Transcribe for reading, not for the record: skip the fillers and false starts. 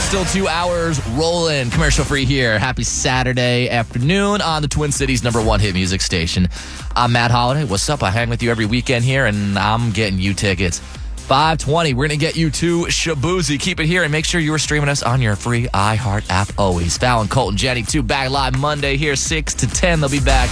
Still 2 hours rolling, commercial free here. Happy Saturday afternoon on the Twin Cities #1 hit music station. I'm Matt Holiday. What's up? I hang with you every weekend here, and I'm getting you tickets. 520, we're going to get you to Shaboozey. Keep it here and make sure you are streaming us on your free iHeart app always. Fallon, Colton, Jenny, 2 back live Monday here, 6 to 10. They'll be back